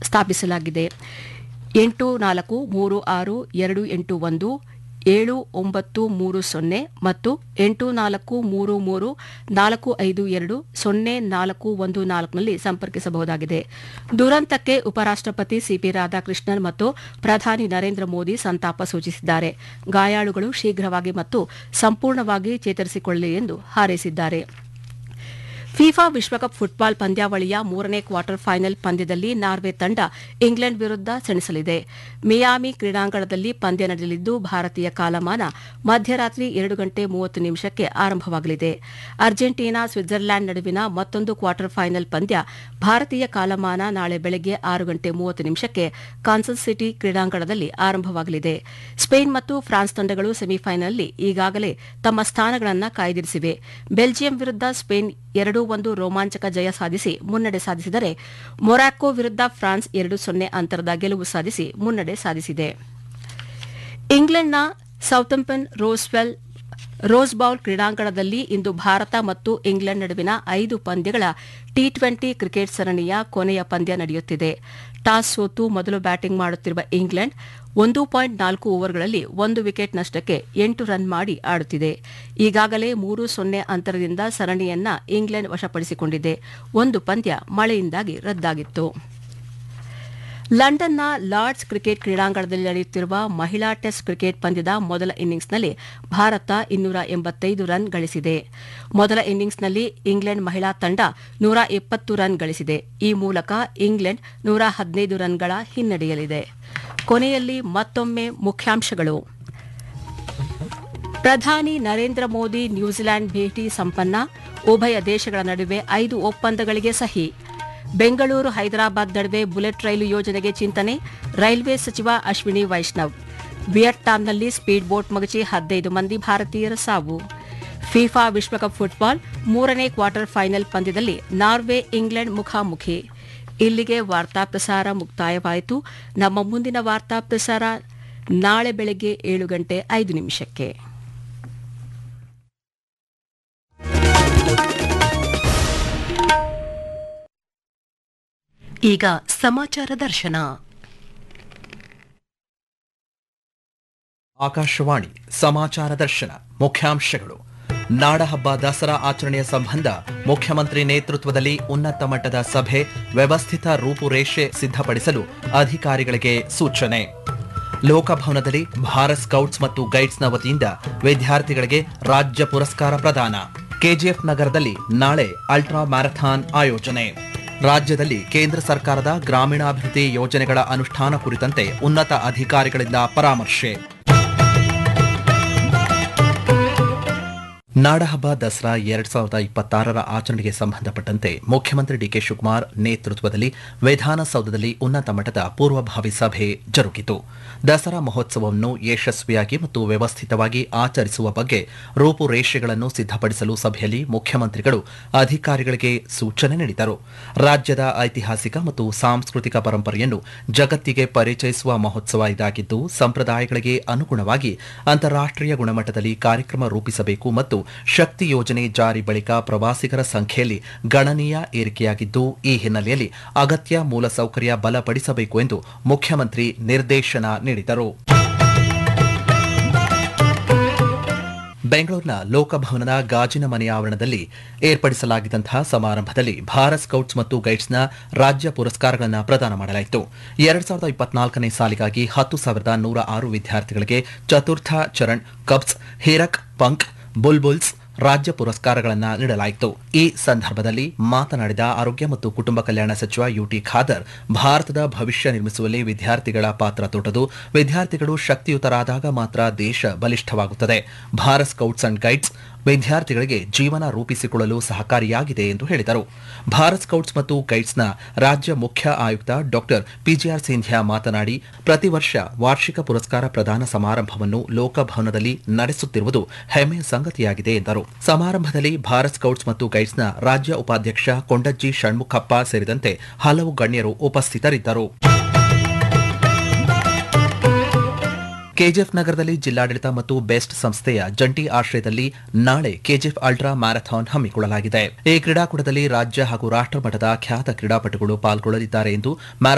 ಸ್ಥಾಪಿಸಲಾಗಿದೆ. 843628179330 ಮತ್ತು 843345200414ನಲ್ಲಿ ಸಂಪರ್ಕಿಸಬಹುದಾಗಿದೆ. ದುರಂತಕ್ಕೆ ಉಪರಾಷ್ಟಪತಿ ಸಿಪಿ ರಾಧಾಕೃಷ್ಣನ್ ಮತ್ತು ಪ್ರಧಾನಿ ನರೇಂದ್ರ ಮೋದಿ ಸಂತಾಪ ಸೂಚಿಸಿದ್ದಾರೆ. ಗಾಯಾಳುಗಳು ಶೀಘ್ರವಾಗಿ ಮತ್ತು ಸಂಪೂರ್ಣವಾಗಿ ಚೇತರಿಸಿಕೊಳ್ಳಲಿ ಎಂದು ಹಾರೈಸಿದ್ದಾರೆ. ಫಿಫಾ ವಿಶ್ವಕಪ್ ಫುಟ್ಬಾಲ್ ಪಂದ್ಯಾವಳಿಯ 3ನೇ ಕ್ವಾರ್ಟರ್ ಫೈನಲ್ ಪಂದ್ಯದಲ್ಲಿ ನಾರ್ವೆ ತಂಡ ಇಂಗ್ಲೆಂಡ್ ವಿರುದ್ಧ ಸೆಣಸಲಿದೆ. ಮಿಯಾಮಿ ಕ್ರೀಡಾಂಗಣದಲ್ಲಿ ಪಂದ್ಯ ನಡೆಯಲಿದ್ದು ಭಾರತೀಯ ಕಾಲಮಾನ ಮಧ್ಯರಾತ್ರಿ 2:30 ಆರಂಭವಾಗಲಿದೆ. ಅರ್ಜೆಂಟೀನಾ ಸ್ವಿಟ್ಜರ್ಲ್ಯಾಂಡ್ ನಡುವಿನ ಮತ್ತೊಂದು ಕ್ವಾರ್ಟರ್ ಫೈನಲ್ ಪಂದ್ಯ ಭಾರತೀಯ ಕಾಲಮಾನ ನಾಳೆ ಬೆಳಗ್ಗೆ 6:30 ಕಾನ್ಸಸ್ ಸಿಟಿ ಕ್ರೀಡಾಂಗಣದಲ್ಲಿ ಆರಂಭವಾಗಲಿದೆ. ಸ್ಪೇನ್ ಮತ್ತು ಫ್ರಾನ್ಸ್ ತಂಡಗಳು ಸೆಮಿಫೈನಲ್ನಲ್ಲಿ ಈಗಾಗಲೇ ತಮ್ಮ ಸ್ಥಾನಗಳನ್ನು ಕಾಯ್ದಿರಿಸಿವೆ. ಬೆಲ್ಜಿಯಂ ವಿರುದ್ಧ ಸ್ಪೇನ್ 2-1 ರೋಮಾಂಚಕ ಜಯ ಸಾಧಿಸಿ ಮುನ್ನಡೆ ಸಾಧಿಸಿದರೆ ಮೊರಾಕೊ ವಿರುದ್ಧ ಫ್ರಾನ್ಸ್ 2-0 ಅಂತರದ ಗೆಲುವು ಸಾಧಿಸಿ ಮುನ್ನಡೆ ಸಾಧಿಸಿದೆ. ಇಂಗ್ಲೆಂಡ್ನ ಸೌಥಂಪ್ಟನ್ ರೋಸ್ ಬೌಲ್ ಕ್ರೀಡಾಂಗಣದಲ್ಲಿ ಇಂದು ಭಾರತ ಮತ್ತು ಇಂಗ್ಲೆಂಡ್ ನಡುವಿನ 5 ಪಂದ್ಯಗಳ ಟಿ20 ಕ್ರಿಕೆಟ್ ಸರಣಿಯ ಕೊನೆಯ ಪಂದ್ಯ ನಡೆಯುತ್ತಿದೆ. ಟಾಸ್ ಸೋತು ಮೊದಲು ಬ್ಯಾಟಿಂಗ್ ಮಾಡುತ್ತಿರುವ ಇಂಗ್ಲೆಂಡ್ 1.4 ಓವರ್ಗಳಲ್ಲಿ 1 ವಿಕೆಟ್ ನಷ್ಟಕ್ಕೆ 8 ರನ್ ಮಾಡಿ ಆಡುತ್ತಿದೆ. ಈಗಾಗಲೇ 3-0 ಅಂತರದಿಂದ ಸರಣಿಯನ್ನ ಇಂಗ್ಲೆಂಡ್ ವಶಪಡಿಸಿಕೊಂಡಿದೆ. ಒಂದು ಪಂದ್ಯ ಮಳೆಯಿಂದಾಗಿ ರದ್ದಾಗಿತ್ತು. ಲಂಡನ್ನ ಲಾರ್ಡ್ಸ್ ಕ್ರಿಕೆಟ್ ಕ್ರೀಡಾಂಗಣದಲ್ಲಿ ನಡೆಯುತ್ತಿರುವ ಮಹಿಳಾ ಟೆಸ್ಟ್ ಕ್ರಿಕೆಟ್ ಪಂದ್ಯದ ಮೊದಲ ಇನ್ನಿಂಗ್ಸ್ನಲ್ಲಿ ಭಾರತ 285 ರನ್ ಗಳಿಸಿದೆ. ಮೊದಲ ಇನ್ನಿಂಗ್ಸ್ನಲ್ಲಿ ಇಂಗ್ಲೆಂಡ್ ಮಹಿಳಾ ತಂಡ 170 ರನ್ ಗಳಿಸಿದೆ. ಈ ಮೂಲಕ ಇಂಗ್ಲೆಂಡ್ 115 ರನ್ಗಳ ಹಿನ್ನಡೆಯಲಿದೆ. ಕೊನೆಯಲ್ಲಿ ಮತ್ತೊಮ್ಮೆ ಮುಖ್ಯಾಂಶಗಳು. ಪ್ರಧಾನಿ ನರೇಂದ್ರ ಮೋದಿ ನ್ಯೂಜಿಲೆಂಡ್ ಭೇಟಿ ಸಂಪನ್ನ. ಉಭಯ ದೇಶಗಳ ನಡುವೆ 5 ಒಪ್ಪಂದಗಳಿಗೆ ಸಹಿ. ಬೆಂಗಳೂರು ಹೈದರಾಬಾದ್ ನಡುವೆ ಬುಲೆಟ್ ರೈಲು ಯೋಜನೆಗೆ ಚಿಂತನೆ. ರೈಲ್ವೆ ಸಚಿವ ಅಶ್ವಿನಿ ವೈಷ್ಣವ್. ವಿಯಟ್ನಾಂನಲ್ಲಿ ಸ್ಪೀಡ್ ಬೋಟ್ ಮಗುಚಿ 15 ಮಂದಿ ಭಾರತೀಯರ ಸಾವು. ಫಿಫಾ ವಿಶ್ವಕಪ್ ಫುಟ್ಬಾಲ್ 3ನೇ ಕ್ವಾರ್ಟರ್ ಫೈನಲ್ ಪಂದ್ಯದಲ್ಲಿ ನಾರ್ವೆ ಇಂಗ್ಲೆಂಡ್ ಮುಖಾಮುಖಿ. ಇಲ್ಲಿಗೆ ವಾರ್ತಾ ಪ್ರಸಾರ ಮುಕ್ತಾಯವಾಯಿತು. ನಮ್ಮ ಮುಂದಿನ ವಾರ್ತಾ ಪ್ರಸಾರ ನಾಳೆ ಬೆಳಗ್ಗೆ 7:05. ಈಗ ಸಮಾಚಾರ ದರ್ಶನ. ಆಕಾಶವಾಣಿ ಸಮಾಚಾರ ದರ್ಶನ. ಮುಖ್ಯಾಂಶಗಳು. ನಾಡಹಬ್ಬ ದಸರಾ ಆಚರಣೆಯ ಸಂಬಂಧ ಮುಖ್ಯಮಂತ್ರಿ ನೇತೃತ್ವದಲ್ಲಿ ಉನ್ನತ ಮಟ್ಟದ ಸಭೆ. ವ್ಯವಸ್ಥಿತ ರೂಪುರೇಷೆ ಸಿದ್ಧಪಡಿಸಲು ಅಧಿಕಾರಿಗಳಿಗೆ ಸೂಚನೆ. ಲೋಕಭವನದಲ್ಲಿ ಭಾರತ್ ಸ್ಕೌಟ್ಸ್ ಮತ್ತು ಗೈಡ್ಸ್ನ ವತಿಯಿಂದ ವಿದ್ಯಾರ್ಥಿಗಳಿಗೆ ರಾಜ್ಯ ಪುರಸ್ಕಾರ ಪ್ರದಾನ. ಕೆಜಿಎಫ್ ನಗರದಲ್ಲಿ ನಾಳೆ ಅಲ್ಟ್ರಾ ಮ್ಯಾರಥಾನ್ ಆಯೋಜನೆ. ರಾಜ್ಯದಲ್ಲಿ ಕೇಂದ್ರ ಸರ್ಕಾರದ ಗ್ರಾಮೀಣಾಭಿವೃದ್ಧಿ ಯೋಜನೆಗಳ ಅನುಷ್ಠಾನ ಕುರಿತಂತೆ ಉನ್ನತ ಅಧಿಕಾರಿಗಳಿಂದ ಪರಾಮರ್ಶೆ. ನಾಡಹಬ್ಬ ದಸರಾ 2026ರ ಆಚರಣೆಗೆ ಸಂಬಂಧಪಟ್ಟಂತೆ ಮುಖ್ಯಮಂತ್ರಿ ಡಿಕೆ ಶಿವಕುಮಾರ್ ನೇತೃತ್ವದಲ್ಲಿ ವಿಧಾನಸೌಧದಲ್ಲಿ ಉನ್ನತ ಮಟ್ಟದ ಪೂರ್ವಭಾವಿ ಸಭೆ ಜರುಗಿತು. ದಸರಾ ಮಹೋತ್ಸವವನ್ನು ಯಶಸ್ವಿಯಾಗಿ ಮತ್ತು ವ್ಯವಸ್ಥಿತವಾಗಿ ಆಚರಿಸುವ ಬಗ್ಗೆ ರೂಪುರೇಷೆಗಳನ್ನು ಸಿದ್ಧಪಡಿಸಲು ಸಭೆಯಲ್ಲಿ ಮುಖ್ಯಮಂತ್ರಿಗಳು ಅಧಿಕಾರಿಗಳಿಗೆ ಸೂಚನೆ ನೀಡಿದರು. ರಾಜ್ಯದ ಐತಿಹಾಸಿಕ ಮತ್ತು ಸಾಂಸ್ಕೃತಿಕ ಪರಂಪರೆಯನ್ನು ಜಗತ್ತಿಗೆ ಪರಿಚಯಿಸುವ ಮಹೋತ್ಸವ ಇದಾಗಿದ್ದು, ಸಂಪ್ರದಾಯಗಳಿಗೆ ಅನುಗುಣವಾಗಿ ಅಂತಾರಾಷ್ಟ್ರೀಯ ಗುಣಮಟ್ಟದಲ್ಲಿ ಕಾರ್ಯಕ್ರಮ ರೂಪಿಸಬೇಕು ಮತ್ತು ಶಕ್ತಿ ಯೋಜನೆ ಜಾರಿ ಬಳಿಕ ಪ್ರವಾಸಿಗರ ಸಂಖ್ಯೆಯಲ್ಲಿ ಗಣನೀಯ ಏರಿಕೆಯಾಗಿದ್ದು, ಈ ಹಿನ್ನೆಲೆಯಲ್ಲಿ ಅಗತ್ಯ ಮೂಲಸೌಕರ್ಯ ಬಲಪಡಿಸಬೇಕು ಎಂದು ಮುಖ್ಯಮಂತ್ರಿ ನಿರ್ದೇಶನ ನೀಡಿದರು. ಬೆಂಗಳೂರಿನ ಲೋಕಭವನದ ಗಾಜಿನ ಮನೆಯ ಆವರಣದಲ್ಲಿ ಏರ್ಪಡಿಸಲಾಗಿದ್ದಂತಹ ಸಮಾರಂಭದಲ್ಲಿ ಭಾರತ್ ಸ್ಕೌಟ್ಸ್ ಮತ್ತು ಗೈಡ್ಸ್ನ ರಾಜ್ಯ ಪುರಸ್ಕಾರಗಳನ್ನು ಪ್ರದಾನ ಮಾಡಲಾಯಿತು. 2024ನೇ ಸಾಲಿಗಾಗಿ 10,106 ವಿದ್ಯಾರ್ಥಿಗಳಿಗೆ ಚತುರ್ಥ ಚರಣ್ ಕಬ್ಸ್, ಹೀರಕ್ ಪಂಕ್, ಬುಲ್ಬುಲ್ಸ್ ರಾಜ್ಯ ಪುರಸ್ಕಾರಗಳನ್ನು ನೀಡಲಾಯಿತು. ಈ ಸಂದರ್ಭದಲ್ಲಿ ಮಾತನಾಡಿದ ಆರೋಗ್ಯ ಮತ್ತು ಕುಟುಂಬ ಕಲ್ಯಾಣ ಸಚಿವ ಯುಟಿ ಖಾದರ್, ಭಾರತದ ಭವಿಷ್ಯ ನಿರ್ಮಿಸುವಲ್ಲಿ ವಿದ್ಯಾರ್ಥಿಗಳ ಪಾತ್ರ ದೊಡ್ಡದು. ವಿದ್ಯಾರ್ಥಿಗಳು ಶಕ್ತಿಯುತರಾದಾಗ ಮಾತ್ರ ದೇಶ ಬಲಿಷ್ಠವಾಗುತ್ತದೆ. ಭಾರತ್ ಸ್ಕೌಟ್ಸ್ ಅಂಡ್ ಗೈಡ್ಸ್ ವಿದ್ಯಾರ್ಥಿಗಳಿಗೆ ಜೀವನ ರೂಪಿಸಿಕೊಳ್ಳಲು ಸಹಕಾರಿಯಾಗಿದೆ ಎಂದು ಹೇಳಿದರು. ಭಾರತ್ ಸ್ಕೌಟ್ಸ್ ಮತ್ತು ಗೈಡ್ಸ್ನ ರಾಜ್ಯ ಮುಖ್ಯ ಆಯುಕ್ತ ಡಾಕ್ಟರ್ ಪಿಜಿಆರ್ ಸಿಂಧ್ಯಾ ಮಾತನಾಡಿ, ಪ್ರತಿ ವರ್ಷ ವಾರ್ಷಿಕ ಪುರಸ್ಕಾರ ಪ್ರದಾನ ಸಮಾರಂಭವನ್ನು ಲೋಕಭವನದಲ್ಲಿ ನಡೆಸುತ್ತಿರುವುದು ಹೆಮ್ಮೆಯ ಸಂಗತಿಯಾಗಿದೆ ಎಂದರು. ಸಮಾರಂಭದಲ್ಲಿ ಭಾರತ್ ಸ್ಕೌಟ್ಸ್ ಮತ್ತು ಗೈಡ್ಸ್ನ ರಾಜ್ಯ ಉಪಾಧ್ಯಕ್ಷ ಕೊಂಡಜ್ಜಿ ಷಣ್ಮುಖಪ್ಪ ಸೇರಿದಂತೆ ಹಲವು ಗಣ್ಯರು ಉಪಸ್ಥಿತರಿದ್ದರು. ಕೆಜಿಎಫ್ ನಗರದಲ್ಲಿ ಜಿಲ್ಲಾಡಳಿತ ಮತ್ತು ಬೆಸ್ಟ್ ಸಂಸ್ಥೆಯ ಜಂಟಿ ಆಶ್ರಯದಲ್ಲಿ ನಾಳೆ ಕೆಜಿಎಫ್ ಅಲ್ಟ್ರಾ ಮ್ಯಾರಥಾನ್ ಹಮ್ಮಿಕೊಳ್ಳಲಾಗಿದೆ. ಈ ಕ್ರೀಡಾಕೂಟದಲ್ಲಿ ರಾಜ್ಯ ಹಾಗೂ ರಾಷ್ಟ್ರ ಮಟ್ಟದ ಖ್ಯಾತ ಕ್ರೀಡಾಪಟುಗಳು ಪಾಲ್ಗೊಳ್ಳಲಿದ್ದಾರೆ ಎಂದು